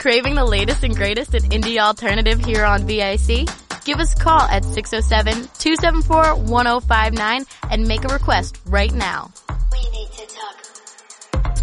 Craving the latest and greatest in indie alternative here on VIC? Give us a call at 607-274-1059 and make a request right now. We need to talk.